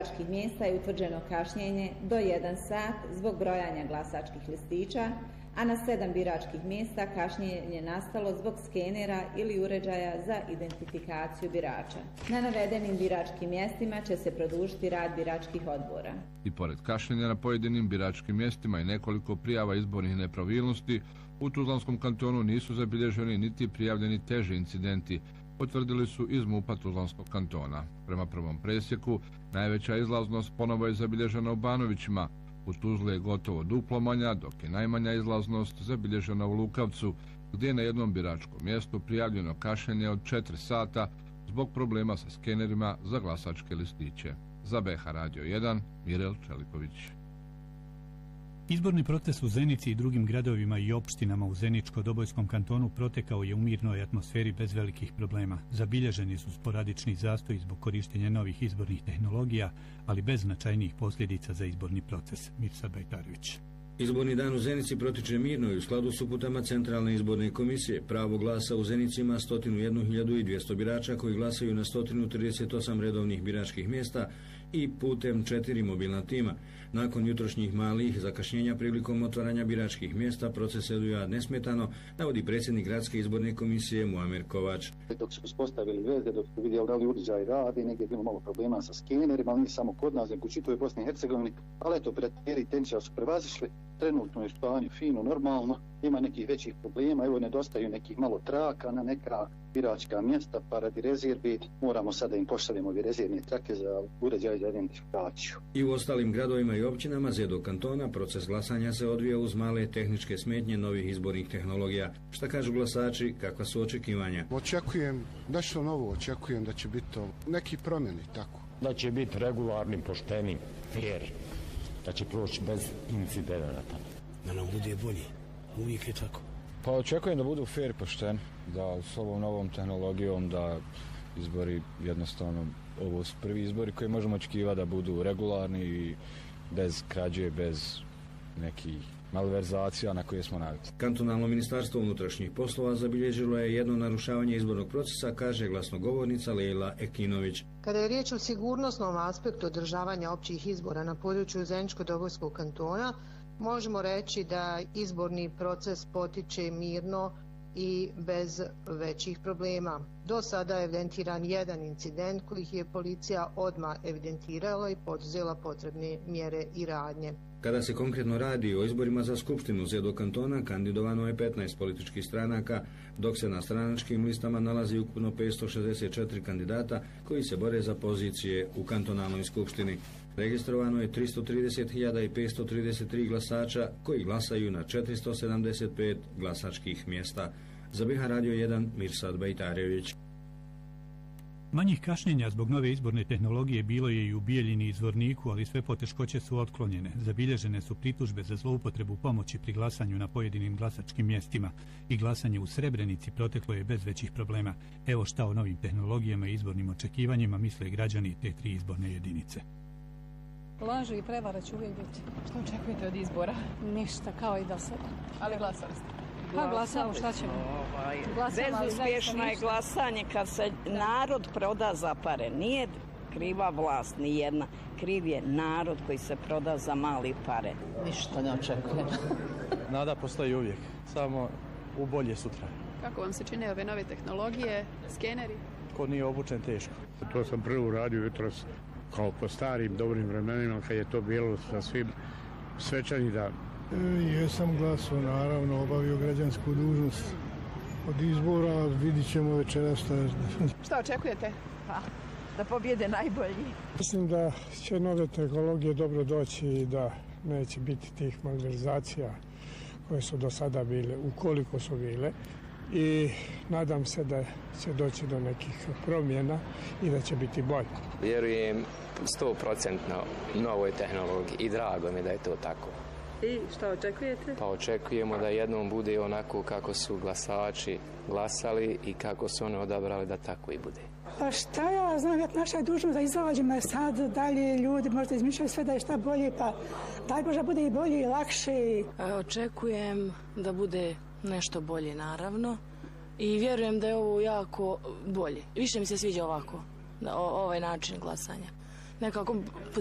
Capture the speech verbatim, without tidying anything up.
biračkih mjesta je utvrđeno kašnjenje do jedan sat zbog brojanja glasačkih listića, a na sedam biračkih mjesta kašnjenje je nastalo zbog skenera ili uređaja za identifikaciju birača. Na navedenim biračkim mjestima će se produžiti rad biračkih odbora. I pored kašnjenja na pojedinim biračkim mjestima i nekoliko prijava izbornih nepravilnosti, u Tuzlanskom kantonu nisu zabilježeni niti prijavljeni teži incidenti, potvrdili su iz MUP-a Tuzlanskog kantona. Prema prvom presjeku, najveća izlaznost ponovo je zabilježena u Banovićima. U Tuzli je gotovo duplo manja, dok je najmanja izlaznost zabilježena u Lukavcu, gdje je na jednom biračkom mjestu prijavljeno kašnjenje od četiri sata zbog problema sa skenerima za glasačke listiće. Za B H Radio jedan, Mirel Čeliković. Izborni proces u Zenici i drugim gradovima i opštinama u Zeničko-Dobojskom kantonu protekao je u mirnoj atmosferi bez velikih problema. Zabilježeni su sporadični zastoji zbog korištenja novih izbornih tehnologija, ali bez značajnijih posljedica za izborni proces. Mirsad Bajtarević. Izborni dan u Zenici protiče mirno i u skladu s uputama Centralne izborne komisije. Pravo glasa u Zenici ima sto jedna hiljadu dvjesto birača koji glasaju na sto trideset osam redovnih biračkih mjesta i putem četiri mobilna tima. Nakon jutrošnjih malih zakašnjenja prilikom otvaranja biračkih mjesta proces se odvija nesmetano, navodi predsjednik Gradske izborne komisije Muamer Kovač. Dok su uspostavili veze, dok su vidjeli da li uređaj radi, negdje je bilo malo problema sa skenerima, ali nije samo kod nas, nego u čitavoj Bosni i Hercegovini, ali eto, operateri tenčija su prevazišli, trenutno je stanje fino, normalno, ima nekih većih problema, evo nedostaju nekih malo traka na neka biračka mjesta, pa radi rezervi moramo sada im pošaljemo ove rezervne trake za uređaj za identifikaciju. I u ostalim gradovima i općinama Zedo kantona proces glasanja se odvija uz male tehničke smetnje novih izbornih tehnologija. Šta kažu glasači, kakva su očekivanja? Očekujem nešto novo, očekujem da će biti to neki promjeni, tako. Da će biti regularni, pošteni, fair, da će proći bez incidenata. Da nam bude bolje, uvijek je tako. Pa očekujem da budu fair, pošteni, da s ovom novom tehnologijom da izbori jednostavno, ovo su prvi izbori koji možemo očekivati da budu regularni i bez krađe, bez nekih malverzacija na koje smo navikli. Kantonalno ministarstvo unutrašnjih poslova zabilježilo je jedno narušavanje izbornog procesa, kaže glasnogovornica Lejla Ekinović. Kada je riječ o sigurnosnom aspektu održavanja općih izbora na području Zeničko-Dobojskog kantona, možemo reći da izborni proces potiče mirno i bez većih problema. Do sada je evidentiran jedan incident kojih je policija odmah evidentirala i poduzela potrebne mjere i radnje. Kada se konkretno radi o izborima za Skupštinu Zedo kantona, kandidovano je petnaest političkih stranaka, dok se na stranačkim listama nalazi ukupno petsto šezdeset četiri kandidata koji se bore za pozicije u kantonalnoj skupštini. Registrovano je tristo trideset hiljada petsto trideset tri glasača koji glasaju na četiristo sedamdeset pet glasačkih mjesta. Za B H Radio jedan, Mirsad Bajtarević. Manjih kašnjenja zbog nove izborne tehnologije bilo je i u Bijeljini i Zvorniku, ali sve poteškoće su otklonjene. Zabilježene su pritužbe za zloupotrebu pomoći pri glasanju na pojedinim glasačkim mjestima i glasanje u Srebrenici proteklo je bez većih problema. Evo šta o novim tehnologijama i izbornim očekivanjima misle građani te tri izborne jedinice. Laži i prevara će uvijek biti. Što očekujete od izbora? Ništa, kao i do sada. Ali glasali ste? Pa glasamo, šta ćemo? Ovaj, bezuspješno je glasanje kad se narod proda za pare. Nije kriva vlast, ni jedna. Kriv je narod koji se proda za mali pare. Ništa ne očekujem. Nada postoji uvijek, samo u bolje sutra. Kako vam se čine ove nove tehnologije, skeneri? Ko nije obučen, teško. To sam prvo uradio jutros kao po starim dobrim vremenima kad je to bilo sa svim svečani dan. E, jesam glasao, naravno, obavio građansku dužnost od izbora, vidit ćemo večeras šta je. Šta očekujete? Pa, da pobjede najbolji. Mislim da će nove tehnologije dobro doći i da neće biti tih malverzacija koje su do sada bile, ukoliko su bile. I nadam se da će doći do nekih promjena i da će biti bolje. Vjerujem sto posto novoj tehnologiji i drago mi da je to tako. I šta očekujete? Pa očekujemo da jednom bude onako kako su glasači glasali i kako su oni odabrali da tako i bude. Pa šta ja znam, ja naša je dužnost da izađemo sad dalje, ljudi možda izmišljaju sve da je šta bolje, pa daj Bože bude i bolje i lakše. Očekujem da bude nešto bolje, naravno, i vjerujem da je ovo jako bolje. Više mi se sviđa ovako, ovaj način glasanja. nekako